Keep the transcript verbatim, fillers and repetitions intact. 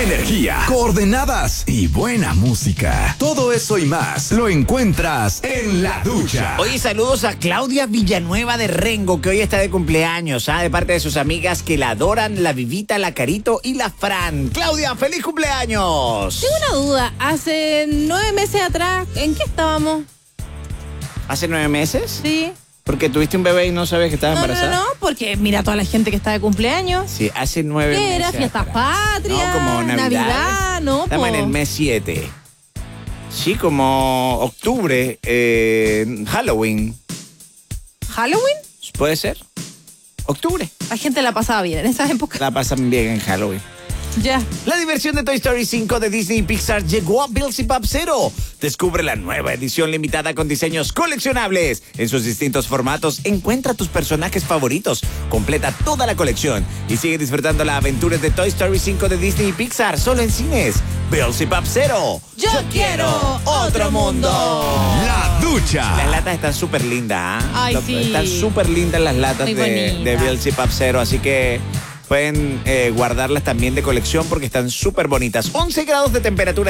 energía, coordenadas y buena música. Todo eso y más lo encuentras en La Ducha. Oye, saludos a Claudia Villanueva de Rengo, que hoy está de cumpleaños, ¿ah? De parte de sus amigas que la adoran, la Vivita, la Carito y la Fran. Claudia, ¡feliz cumpleaños! Tengo una duda. Hace nueve meses atrás, ¿en qué estábamos? ¿Hace nueve meses? Sí. Porque tuviste un bebé y no sabes que estabas No, no, embarazada. no, porque mira toda la gente que está de cumpleaños. Sí, hace nueve ¿Qué meses. era? ¿Fiestas atrás. patrias? No, como Navidad. Navidad, no, Estamos po. en el mes siete. Sí, como octubre, eh, Halloween. ¿Halloween? ¿Puede ser? Octubre. La gente la pasaba bien en esa época. La pasan bien en Halloween. Ya. La diversión de Toy Story cinco de Disney y Pixar llegó a Beelzebub Zero. Descubre la nueva edición limitada con diseños coleccionables. En sus distintos formatos, encuentra tus personajes favoritos. Completa toda la colección y sigue disfrutando las aventuras de Toy Story cinco de Disney y Pixar solo en cines. Beelzebub Zero. Yo quiero otro mundo. La Ducha. Las latas están súper lindas, ¿ah? Ay, Lo- sí. Están súper lindas las latas Muy de, bonitas. de Beelzebub Zero, así que pueden eh, guardarlas también de colección porque están súper bonitas. once grados de temperatura